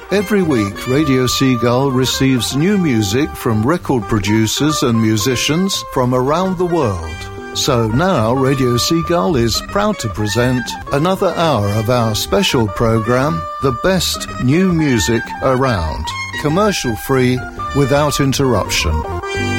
Every week, Radio Seagull receives new music from record producers and musicians from around the world. So now Radio Seagull is proud to present another hour of our special program, The Best New Music Around. Commercial free, without interruption.